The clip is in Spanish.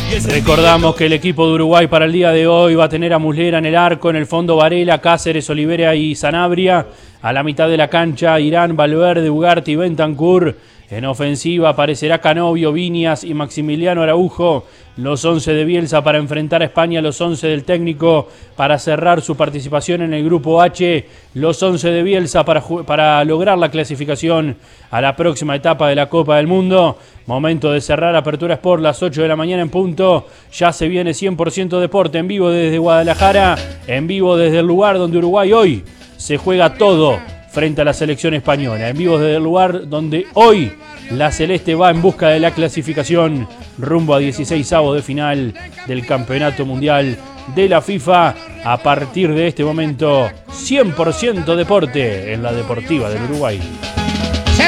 Recordamos que el equipo de Uruguay para el día de hoy va a tener a Muslera en el arco, en el fondo Varela, Cáceres, Olivera y Sanabria. A la mitad de la cancha Irán, Valverde, Ugarte y Bentancur. En ofensiva aparecerá Canovio, Viñas y Maximiliano Araujo. Los 11 de Bielsa para enfrentar a España, los 11 del técnico para cerrar su participación en el grupo H. Los 11 de Bielsa para lograr la clasificación a la próxima etapa de la Copa del Mundo. Momento de cerrar Apertura Sport, las 8 de la mañana en punto. Ya se viene 100% deporte en vivo desde Guadalajara, en vivo desde el lugar donde Uruguay hoy se juega todo frente a la selección española. En vivo desde el lugar donde hoy la Celeste va en busca de la clasificación rumbo a 16avos de final del Campeonato Mundial de la FIFA. A partir de este momento, 100% deporte en la Deportiva del Uruguay.